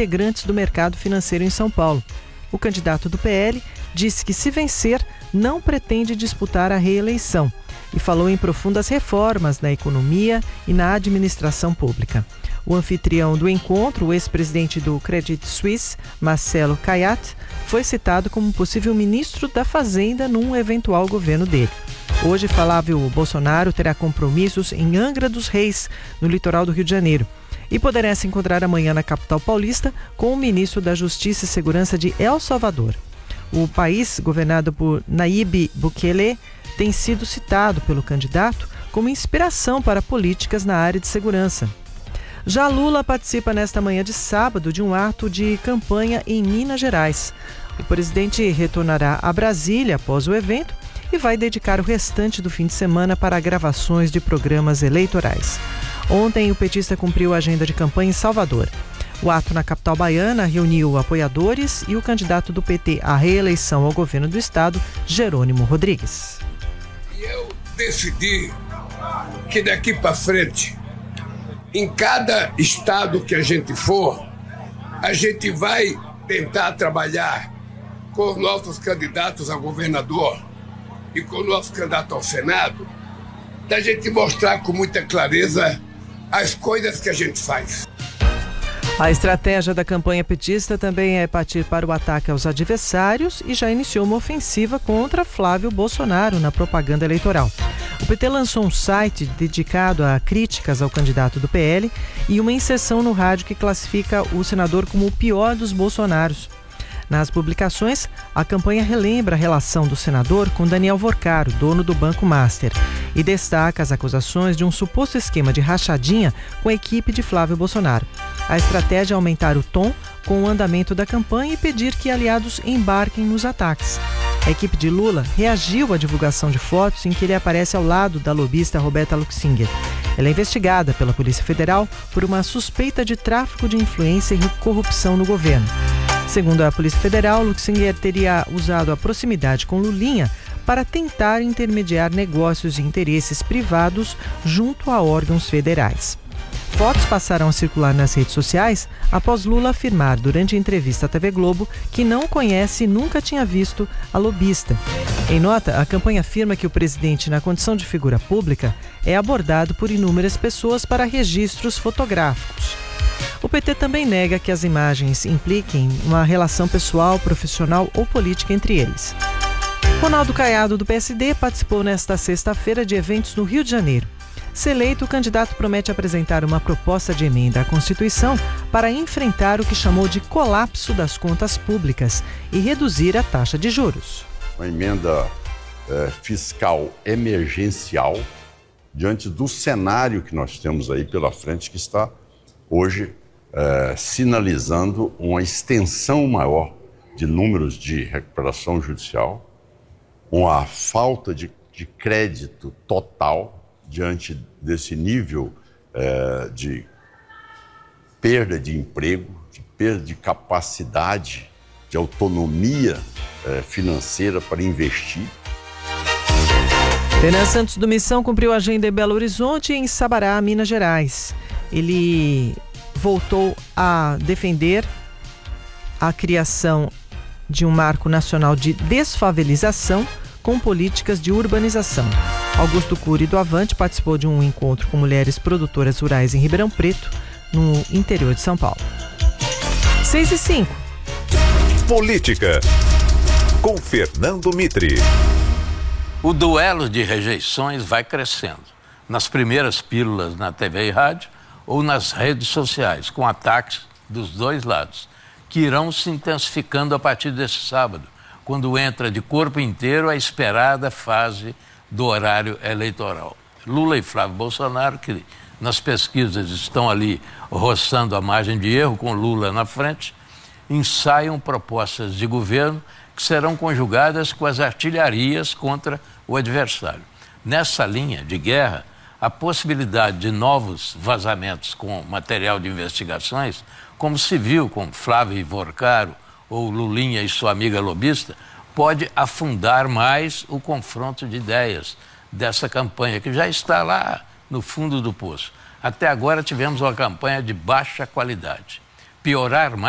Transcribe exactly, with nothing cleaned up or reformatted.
integrantes do mercado financeiro em São Paulo. O candidato do P L disse que, se vencer, não pretende disputar a reeleição e falou em profundas reformas na economia e na administração pública. O anfitrião do encontro, o ex-presidente do Credit Suisse, Marcelo Caiat, foi citado como possível ministro da Fazenda num eventual governo dele. Hoje, Flávio Bolsonaro terá compromissos em Angra dos Reis, no litoral do Rio de Janeiro, e poderá se encontrar amanhã na capital paulista com o ministro da Justiça e Segurança de El Salvador. O país, governado por Nayib Bukele, tem sido citado pelo candidato como inspiração para políticas na área de segurança. Já Lula participa nesta manhã de sábado de um ato de campanha em Minas Gerais. O presidente retornará a Brasília após o evento e vai dedicar o restante do fim de semana para gravações de programas eleitorais. Ontem, o petista cumpriu a agenda de campanha em Salvador. O ato na capital baiana reuniu apoiadores e o candidato do P T à reeleição ao governo do estado, Jerônimo Rodrigues. E eu decidi que daqui para frente, em cada estado que a gente for, a gente vai tentar trabalhar com os nossos candidatos a governador e com o nosso candidato ao Senado, da gente mostrar com muita clareza as coisas que a gente faz. A estratégia da campanha petista também é partir para o ataque aos adversários e já iniciou uma ofensiva contra Flávio Bolsonaro na propaganda eleitoral. O P T lançou um site dedicado a críticas ao candidato do P L e uma inserção no rádio que classifica o senador como o pior dos Bolsonaros. Nas publicações, a campanha relembra a relação do senador com Daniel Vorcaro, dono do Banco Master, e destaca as acusações de um suposto esquema de rachadinha com a equipe de Flávio Bolsonaro. A estratégia é aumentar o tom com o andamento da campanha e pedir que aliados embarquem nos ataques. A equipe de Lula reagiu à divulgação de fotos em que ele aparece ao lado da lobista Roberta Luxinger. Ela é investigada pela Polícia Federal por uma suspeita de tráfico de influência e corrupção no governo. Segundo a Polícia Federal, Luxinger teria usado a proximidade com Lulinha para tentar intermediar negócios de interesses privados junto a órgãos federais. Fotos passaram a circular nas redes sociais após Lula afirmar durante a entrevista à T V Globo que não conhece e nunca tinha visto a lobista. Em nota, a campanha afirma que o presidente, na condição de figura pública, é abordado por inúmeras pessoas para registros fotográficos. O P T também nega que as imagens impliquem uma relação pessoal, profissional ou política entre eles. Ronaldo Caiado, do P S D, participou nesta sexta-feira de eventos no Rio de Janeiro. Se eleito, o candidato promete apresentar uma proposta de emenda à Constituição para enfrentar o que chamou de colapso das contas públicas e reduzir a taxa de juros. Uma emenda é, fiscal emergencial diante do cenário que nós temos aí pela frente, que está hoje é, sinalizando uma extensão maior de números de recuperação judicial, uma falta de, de crédito total diante desse nível é, de perda de emprego, de perda de capacidade, de autonomia é, financeira para investir. Renan Santos do Missão cumpriu a agenda em Belo Horizonte e em Sabará, Minas Gerais. Ele voltou a defender a criação de um marco nacional de desfavelização com políticas de urbanização. Augusto Cury, do Avante, participou de um encontro com mulheres produtoras rurais em Ribeirão Preto, no interior de São Paulo. seis e cinco. Política, com Fernando Mitre. O duelo de rejeições vai crescendo. Nas primeiras pílulas na T V e rádio ou nas redes sociais, com ataques dos dois lados, que irão se intensificando a partir desse sábado, quando entra de corpo inteiro a esperada fase do horário eleitoral. Lula e Flávio Bolsonaro, que nas pesquisas estão ali roçando a margem de erro, com Lula na frente, ensaiam propostas de governo que serão conjugadas com as artilharias contra o adversário. Nessa linha de guerra, a possibilidade de novos vazamentos com material de investigações, como se viu com Flávio e Vorcaro ou Lulinha e sua amiga lobista, pode afundar mais o confronto de ideias dessa campanha, que já está lá no fundo do poço. Até agora tivemos uma campanha de baixa qualidade. Piorar mais